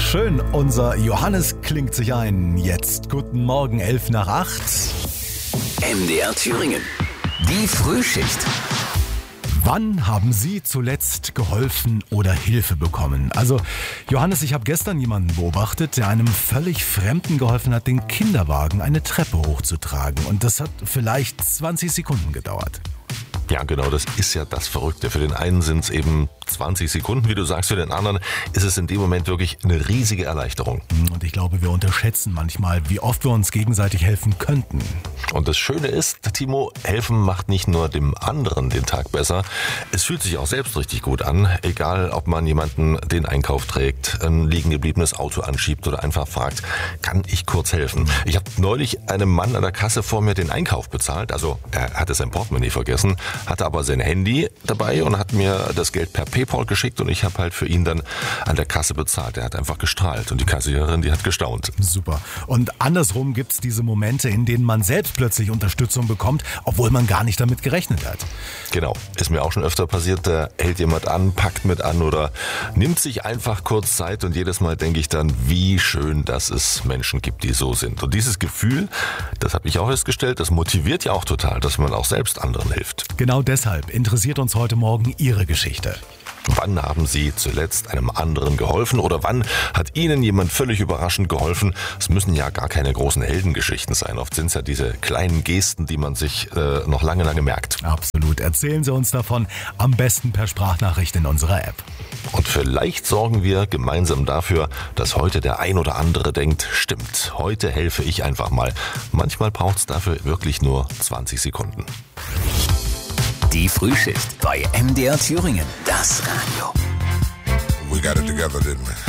Schön, unser Johannes klingt sich ein. Jetzt guten Morgen, 7:55. MDR Thüringen. Die Frühschicht. Wann haben Sie zuletzt geholfen oder Hilfe bekommen? Also, Johannes, ich habe gestern jemanden beobachtet, der einem völlig Fremden geholfen hat, den Kinderwagen eine Treppe hochzutragen. Und das hat vielleicht 20 Sekunden gedauert. Ja, genau, das ist ja das Verrückte. Für den einen sind es eben 20 Sekunden, wie du sagst, für den anderen ist es in dem Moment wirklich eine riesige Erleichterung. Und ich glaube, wir unterschätzen manchmal, wie oft wir uns gegenseitig helfen könnten. Und das Schöne ist, Timo, helfen macht nicht nur dem anderen den Tag besser, es fühlt sich auch selbst richtig gut an, egal ob man jemanden den Einkauf trägt, ein liegen gebliebenes Auto anschiebt oder einfach fragt, kann ich kurz helfen? Ich habe neulich einem Mann an der Kasse vor mir den Einkauf bezahlt, also er hatte sein Portemonnaie vergessen, hatte aber sein Handy dabei und hat mir das Geld per PayPal geschickt und ich habe halt für ihn dann an der Kasse bezahlt. Er hat einfach gestrahlt und die Kassiererin, die hat gestaunt. Super. Und andersrum gibt's diese Momente, in denen man selbst plötzlich Unterstützung bekommt, obwohl man gar nicht damit gerechnet hat. Genau, ist mir auch schon öfter passiert, da hält jemand an, packt mit an oder nimmt sich einfach kurz Zeit und jedes Mal denke ich dann, wie schön, dass es Menschen gibt, die so sind. Und dieses Gefühl, das habe ich auch festgestellt, das motiviert ja auch total, dass man auch selbst anderen hilft. Genau deshalb interessiert uns heute Morgen Ihre Geschichte. Wann haben Sie zuletzt einem anderen geholfen oder wann hat Ihnen jemand völlig überraschend geholfen? Es müssen ja gar keine großen Heldengeschichten sein. Oft sind es ja diese kleinen Gesten, die man sich noch lange merkt. Absolut. Erzählen Sie uns davon, am besten per Sprachnachricht in unserer App. Und vielleicht sorgen wir gemeinsam dafür, dass heute der ein oder andere denkt, stimmt, heute helfe ich einfach mal. Manchmal braucht es dafür wirklich nur 20 Sekunden. Die Frühschicht bei MDR Thüringen. Das Radio. We got it together, didn't we?